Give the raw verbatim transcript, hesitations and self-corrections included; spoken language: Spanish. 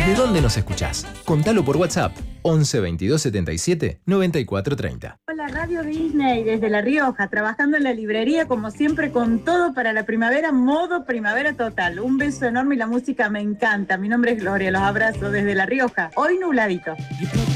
¿Desde dónde nos escuchás? Contalo por WhatsApp once veintidós setenta y siete noventa y cuatro treinta. Hola, Radio Disney desde La Rioja, trabajando en la librería como siempre con todo para la primavera, modo primavera total. Un beso enorme y la música me encanta. Mi nombre es Gloria, los abrazo desde La Rioja. Hoy nubladito.